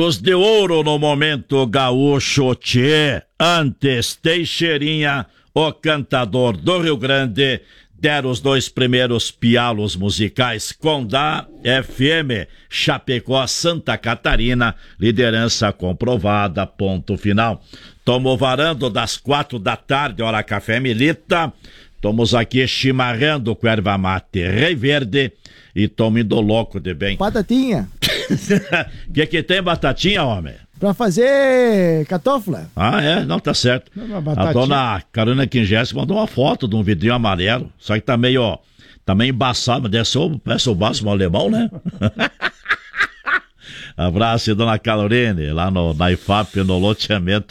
Os de ouro no momento gaúcho, tchê. Antes, Teixeirinha, o cantador do Rio Grande, deram os 2 primeiros pialos musicais com da FM, Chapecó, Santa Catarina, liderança comprovada, ponto final. Tomo varando das 4 da tarde, hora café milita, estamos aqui chimarrando com erva mate Rei Verde e tomo indo louco de bem. Batatinha. Que tem batatinha, homem? Pra fazer catofla. Ah, é? Não, tá certo. A dona Carolina Quingés mandou uma foto de um vidrinho amarelo, só que tá meio embaçado, mas parece o máximo alemão, né? Abraço, dona Carolina, lá na IFAP, no loteamento